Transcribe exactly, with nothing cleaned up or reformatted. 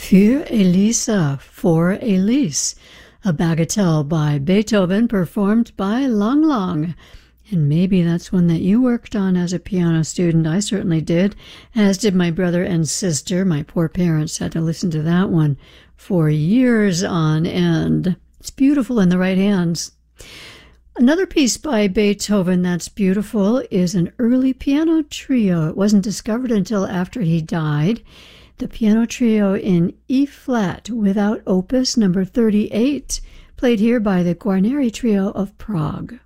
Für Elisa, for Elise, a bagatelle by Beethoven performed by Lang Lang. And maybe that's one that you worked on as a piano student. I certainly did, as did my brother and sister. My poor parents had to listen to that one for years on end. It's beautiful in the right hands. Another piece by Beethoven that's beautiful is an early piano trio. It wasn't discovered until after he died. The piano trio in E-flat without opus number thirty-eight, played here by the Guarneri Trio of Prague.